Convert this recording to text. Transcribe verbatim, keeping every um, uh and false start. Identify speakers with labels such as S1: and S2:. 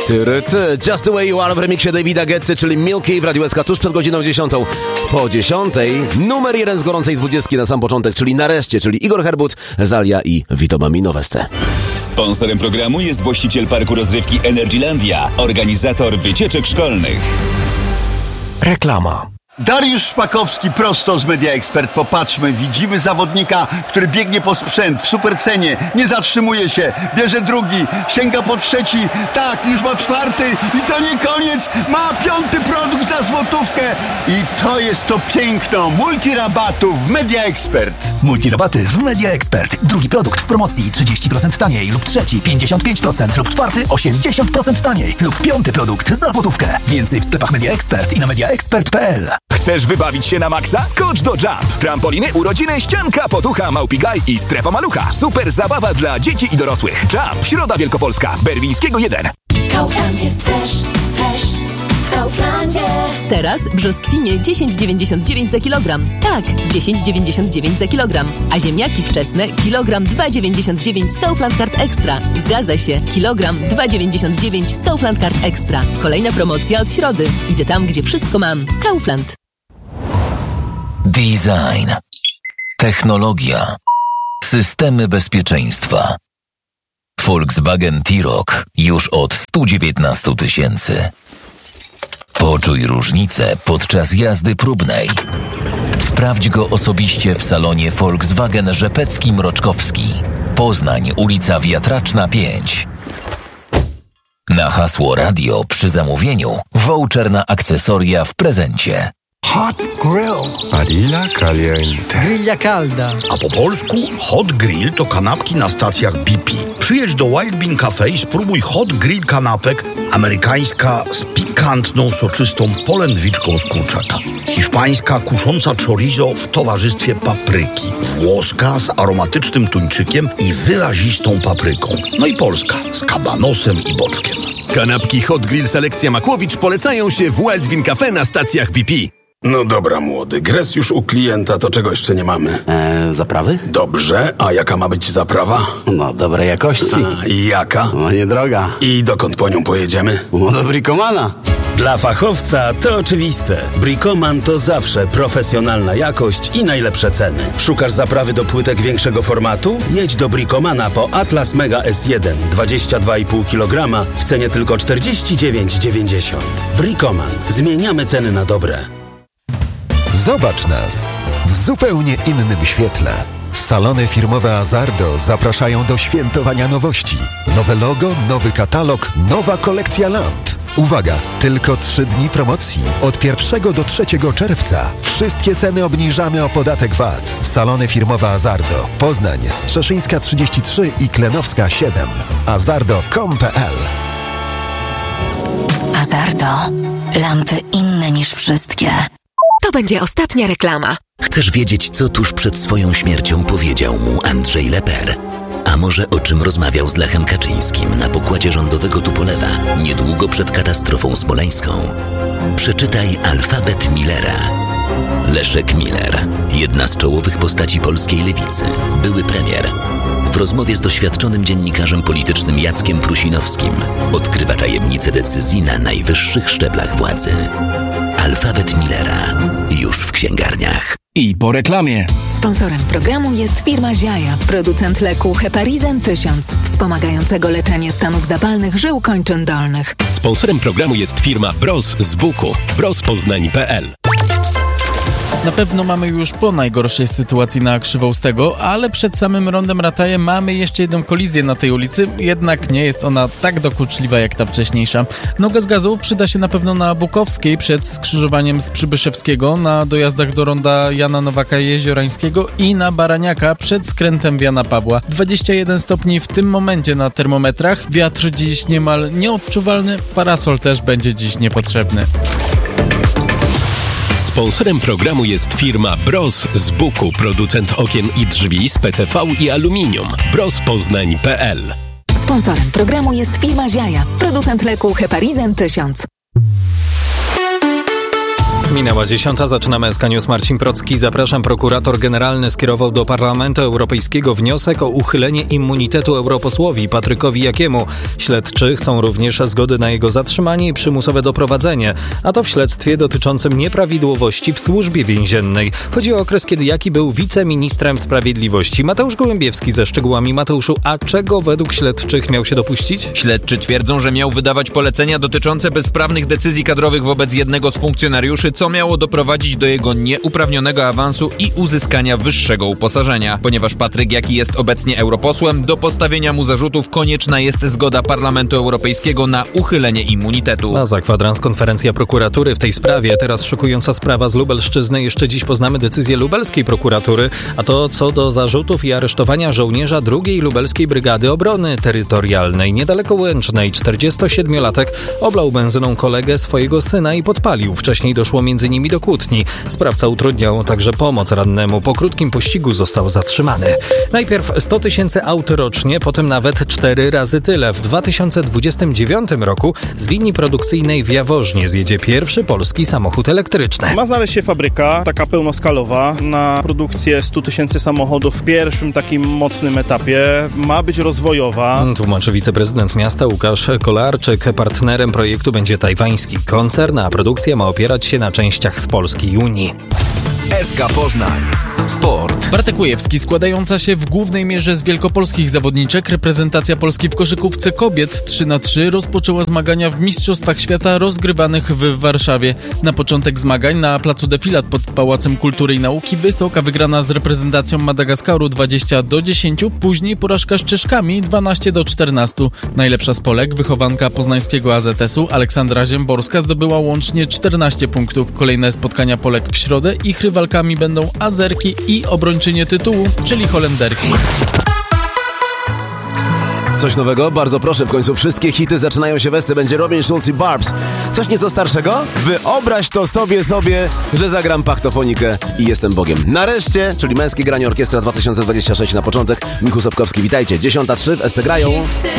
S1: Ty, ty, Just the Way You Are w remiksie Davida Guetty, czyli Milky w Radiu S K tuż przed godziną dziesiątą. Po dziesiątej numer jeden z gorącej dwudziestki na sam początek, czyli nareszcie, czyli Igor Herbut, Zalia i Vito Bambino Veste.
S2: Sponsorem programu jest właściciel parku rozrywki Energylandia, organizator wycieczek szkolnych.
S3: Reklama.
S4: Dariusz Szpakowski prosto z Media Expert. Popatrzmy, widzimy zawodnika, który biegnie po sprzęt w supercenie, nie zatrzymuje się, bierze drugi, sięga po trzeci, tak, już ma czwarty i to nie koniec, ma piąty produkt za złotówkę i to jest to piękno multirabatów w Media Expert.
S3: Multirabaty w Media Expert. Drugi produkt w promocji trzydzieści procent taniej lub trzeci pięćdziesiąt pięć procent lub czwarty osiemdziesiąt procent taniej lub piąty produkt za złotówkę. Więcej w sklepach Media Expert i na mediaexpert kropka p l.
S5: Chcesz wybawić się na maksa? Skocz do Jump! Trampoliny, urodziny, ścianka, potucha, małpigaj i strefa malucha. Super zabawa dla dzieci i dorosłych. Jump! Środa Wielkopolska. Berwińskiego jeden.
S6: Kaufland jest fresh, fresh w Kauflandzie.
S7: Teraz brzoskwinie dziesięć dziewięćdziesiąt dziewięć za kilogram. Tak, dziesięć dziewięćdziesiąt dziewięć za kilogram. A ziemniaki wczesne kilogram dwa dziewięćdziesiąt dziewięć z Kaufland Card Extra. Zgadza się, kilogram dwa dziewięćdziesiąt dziewięć z Kaufland Card Extra. Kolejna promocja od środy. Idę tam, gdzie wszystko mam. Kaufland.
S8: Design, technologia, systemy bezpieczeństwa. Volkswagen T-Roc już od sto dziewiętnaście tysięcy. Poczuj różnicę podczas jazdy próbnej. Sprawdź go osobiście w salonie Volkswagen Rzepecki-Mroczkowski. Poznań, ulica Wiatraczna pięć. Na hasło radio przy zamówieniu voucher na akcesoria w prezencie.
S9: Hot Grill. Parilla caliente.
S10: Grilla calda.
S9: A po polsku Hot Grill to kanapki na stacjach B P. Przyjedź do Wild Bean Cafe i spróbuj Hot Grill kanapek. Amerykańska z pikantną, soczystą polędwiczką z kurczaka. Hiszpańska kusząca chorizo w towarzystwie papryki. Włoska z aromatycznym tuńczykiem i wyrazistą papryką. No i polska z kabanosem i boczkiem.
S11: Kanapki Hot Grill Selekcja Makłowicz polecają się w Wild Bean Cafe na stacjach B P.
S12: No dobra, młody, gres już u klienta, to czego jeszcze nie mamy?
S13: Eee, zaprawy?
S12: Dobrze, a jaka ma być zaprawa?
S13: No, dobrej jakości.
S12: A, i jaka?
S13: No, niedroga.
S12: I dokąd po nią pojedziemy?
S13: No, do Bricomana.
S14: Dla fachowca to oczywiste. Bricoman to zawsze profesjonalna jakość i najlepsze ceny. Szukasz zaprawy do płytek większego formatu? Jedź do Bricomana po Atlas Mega S jeden dwadzieścia dwa i pół kilograma w cenie tylko czterdzieści dziewięć dziewięćdziesiąt. Bricoman. Zmieniamy ceny na dobre.
S15: Zobacz nas w zupełnie innym świetle. Salony firmowe Azardo zapraszają do świętowania nowości. Nowe logo, nowy katalog, nowa kolekcja lamp. Uwaga, tylko trzy dni promocji. Od pierwszego do trzeciego czerwca. Wszystkie ceny obniżamy o podatek V A T. Salony firmowe Azardo. Poznań, Strzeszyńska trzydzieści trzy i Klenowska siedem. azardo kropka com kropka p l.
S16: Azardo. Lampy inne niż wszystkie.
S17: To będzie ostatnia reklama.
S18: Chcesz wiedzieć, co tuż przed swoją śmiercią powiedział mu Andrzej Leper? A może o czym rozmawiał z Lechem Kaczyńskim na pokładzie rządowego Tupolewa niedługo przed katastrofą smoleńską? Przeczytaj Alfabet Millera. Leszek Miller, jedna z czołowych postaci polskiej lewicy, były premier. W rozmowie z doświadczonym dziennikarzem politycznym Jackiem Prusinowskim odkrywa tajemnice decyzji na najwyższych szczeblach władzy. Alfabet Millera. Już w księgarniach.
S3: I po reklamie.
S17: Sponsorem programu jest firma Ziaja, producent leku Heparizan tysiąc, wspomagającego leczenie stanów zapalnych żył kończyn dolnych.
S19: Sponsorem programu jest firma Bros z Buku. bros poznań kropka p l.
S20: Na pewno mamy już po najgorszej sytuacji na Krzywoustego, ale przed samym rondem Rataje mamy jeszcze jedną kolizję na tej ulicy, jednak nie jest ona tak dokuczliwa jak ta wcześniejsza. Noga z gazu przyda się na pewno na Bukowskiej przed skrzyżowaniem z Przybyszewskiego, na dojazdach do ronda Jana Nowaka Jeziorańskiego i na Baraniaka przed skrętem w Jana Pawła. dwadzieścia jeden stopni w tym momencie na termometrach, wiatr dziś niemal nieodczuwalny, parasol też będzie dziś niepotrzebny.
S19: Sponsorem programu jest firma Bros z Buku, producent okien i drzwi z P C V i aluminium. bros poznań kropka p l.
S17: Sponsorem programu jest firma Ziaja, producent leku Heparizan tysiąc.
S10: Minęła dziesiąta, zaczynamy S K News. Marcin Procki, zapraszam. Prokurator generalny skierował do Parlamentu Europejskiego wniosek o uchylenie immunitetu europosłowi Patrykowi Jakiemu. Śledczy chcą również zgody na jego zatrzymanie i przymusowe doprowadzenie, a to w śledztwie dotyczącym nieprawidłowości w służbie więziennej. Chodzi o okres, kiedy Jaki był wiceministrem sprawiedliwości. Mateusz Gołębiewski ze szczegółami. Mateuszu, a czego według śledczych miał się dopuścić?
S21: Śledczy twierdzą, że miał wydawać polecenia dotyczące bezprawnych decyzji kadrowych wobec jednego z funkcjonariuszy, co miało doprowadzić do jego nieuprawnionego awansu i uzyskania wyższego uposażenia. Ponieważ Patryk Jaki jest obecnie europosłem, do postawienia mu zarzutów konieczna jest zgoda Parlamentu Europejskiego na uchylenie immunitetu.
S10: A za kwadrans konferencja prokuratury w tej sprawie. Teraz szokująca sprawa z Lubelszczyzny. Jeszcze dziś poznamy decyzję lubelskiej prokuratury, a to co do zarzutów i aresztowania żołnierza drugiej Lubelskiej Brygady Obrony Terytorialnej. Niedaleko Łęcznej czterdziestosiedmiolatek oblał benzyną kolegę swojego syna i podpalił. Wcześniej doszło między nimi do kłótni. Sprawca utrudniał także pomoc rannemu. Po krótkim pościgu został zatrzymany. Najpierw sto tysięcy aut rocznie, potem nawet cztery razy tyle. W dwa tysiące dwudziestym dziewiątym roku z linii produkcyjnej w Jaworznie zjedzie pierwszy polski samochód elektryczny.
S22: Ma znaleźć się fabryka, taka pełnoskalowa, na produkcję stu tysięcy samochodów w pierwszym takim mocnym etapie. Ma być rozwojowa.
S10: Tłumaczy wiceprezydent miasta Łukasz Kolarczyk. Partnerem projektu będzie tajwański koncern, a produkcja ma opierać się na częściach z Polski i Unii.
S5: S K Poznań. Sport.
S20: Bartek Ujewski, składająca się w głównej mierze z wielkopolskich zawodniczek, reprezentacja Polski w koszykówce kobiet trzy na trzy rozpoczęła zmagania w Mistrzostwach Świata rozgrywanych w Warszawie. Na początek zmagań na placu Defilat pod Pałacem Kultury i Nauki wysoka wygrana z reprezentacją Madagaskaru dwadzieścia do dziesięciu, później porażka z Czeszkami dwanaście do czternastu. Najlepsza z Polek, wychowanka poznańskiego A Z S u Aleksandra Ziemborska, zdobyła łącznie czternaście punktów. Kolejne spotkania Polek w środę. Ich rywalkami będą Azerki i obrończynie tytułu, czyli Holenderki.
S1: Coś nowego? Bardzo proszę, w końcu wszystkie hity zaczynają się westy. Będzie Robin Schulz i Barbs. Coś nieco starszego? Wyobraź to sobie sobie, że zagram pachtofonikę i jestem Bogiem. Nareszcie, czyli Męskie Granie Orkiestra dwa tysiące dwudziesty szósty na początek. Michał Sapkowski, witajcie. dziesiąta trzy w S C grają.